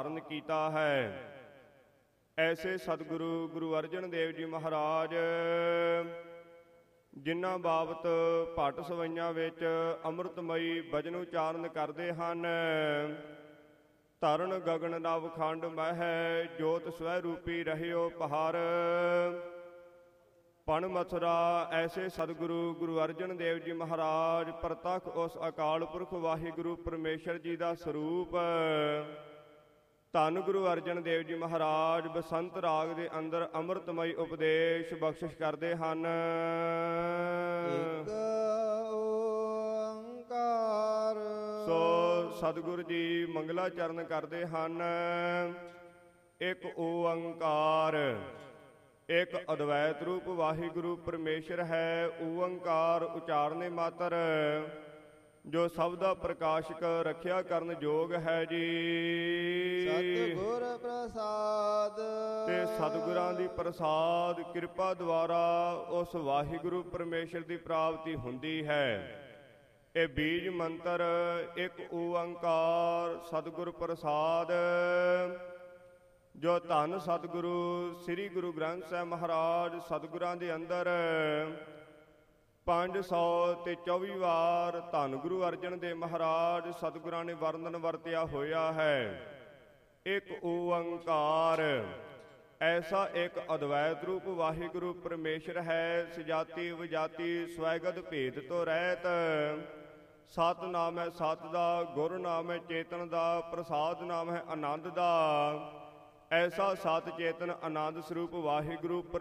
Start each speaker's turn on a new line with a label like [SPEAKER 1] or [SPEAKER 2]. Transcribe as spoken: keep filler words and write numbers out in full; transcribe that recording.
[SPEAKER 1] ਧਾਰਨ ਕੀਤਾ ਹੈ। ਐਸੇ ਸਤਿਗੁਰੂ ਗੁਰੂ ਅਰਜਨ ਦੇਵ ਜੀ ਮਹਾਰਾਜ, ਜਿਨ੍ਹਾਂ ਬਾਬਤ ਭੱਟ ਸਵਈਆਂ ਵਿੱਚ ਅੰਮ੍ਰਿਤਮਈ ਭਜਨ ਉਚਾਰਨ ਕਰਦੇ ਹਨ। ਧਰਨ ਗਗਨ ਨਵ ਖੰਡ ਮਹਿ, ਜੋਤ ਸਵੈ ਰੂਪੀ ਰਹਿਓ ਪਹਾਰ। ਪਣ ਮਥੁਰਾ ਐਸੇ ਸਤਿਗੁਰੂ ਗੁਰੂ ਅਰਜਨ ਦੇਵ ਜੀ ਮਹਾਰਾਜ ਪ੍ਰਤੱਖ ਉਸ ਅਕਾਲ ਪੁਰਖ ਵਾਹਿਗੁਰੂ ਪਰਮੇਸ਼ਰ ਜੀ ਦਾ ਸਰੂਪ। ਧੰਨ ਗੁਰੂ ਅਰਜਨ ਦੇਵ ਜੀ ਮਹਾਰਾਜ ਬਸੰਤ ਰਾਗ ਦੇ ਅੰਦਰ ਅੰਮ੍ਰਿਤਮਈ ਉਪਦੇਸ਼ ਬਖਸ਼ਿਸ਼ ਕਰਦੇ ਹਨ।
[SPEAKER 2] ਇੱਕ ਓੰਕਾਰ।
[SPEAKER 1] ਸੋ ਸਤਿਗੁਰੂ ਜੀ ਮੰਗਲਾਚਰਨ ਕਰਦੇ ਹਨ। ਇੱਕ ਓੰਕਾਰ, ਇੱਕ ਅਦਵੈਤ ਰੂਪ ਵਾਹਿਗੁਰੂ ਪਰਮੇਸ਼ਰ ਹੈ। ਓੰਕਾਰ ਉਚਾਰਨੇ ਮਾਤਰ, ਜੋ ਸਭ ਦਾ ਪ੍ਰਕਾਸ਼ਕ ਰੱਖਿਆ ਕਰਨ ਯੋਗ ਹੈ ਜੀ।
[SPEAKER 2] ਸਤਿਗੁਰ ਪ੍ਰਸਾਦ।
[SPEAKER 1] ਤੇ ਸਤਿਗੁਰਾਂ ਦੀ ਪ੍ਰਸਾਦ ਕਿਰਪਾ ਦੁਆਰਾ ਉਸ ਵਾਹਿਗੁਰੂ ਪਰਮੇਸ਼ਰ ਦੀ ਪ੍ਰਾਪਤੀ ਹੁੰਦੀ ਹੈ। ਇਹ ਬੀਜ ਮੰਤਰ ਇੱਕ ਓੰਕਾਰ ਸਤਿਗੁਰ ਪ੍ਰਸਾਦ, ਜੋ ਧੰਨ ਸਤਿਗੁਰੂ ਸ੍ਰੀ ਗੁਰੂ ਗ੍ਰੰਥ ਸਾਹਿਬ ਮਹਾਰਾਜ ਸਤਿਗੁਰਾਂ ਦੇ ਅੰਦਰ ਪੰਜ ਸੌ ਤੇ ਚੌਵੀ ਵਾਰ ਧੰਨ ਗੁਰੂ ਅਰਜਨ ਦੇਵ ਮਹਾਰਾਜ ਸਤਿਗੁਰਾਂ ਨੇ ਵਰਣਨ ਵਰਤਿਆ ਹੋਇਆ ਹੈ। ਇੱਕ ਓੰਕਾਰ ਐਸਾ ਇੱਕ ਅਦਵੈਤ ਰੂਪ ਵਾਹਿਗੁਰੂ ਪਰਮੇਸ਼ਰ ਹੈ। ਸਜਾਤੀ ਵਿਜਾਤੀ ਸਵੈਗਤ ਭੇਦ ਤੋਂ ਰਹਿਤ, ਸਤ ਨਾਮ ਹੈ ਸਤ ਦਾ, ਗੁਰ ਨਾਮ ਹੈ ਚੇਤਨ ਦਾ, ਪ੍ਰਸਾਦ ਨਾਮ ਹੈ ਆਨੰਦ ਦਾ। ਐਸਾ ਸਤ ਚੇਤਨ ਆਨੰਦ ਸਰੂਪ ਵਾਹਿਗੁਰੂ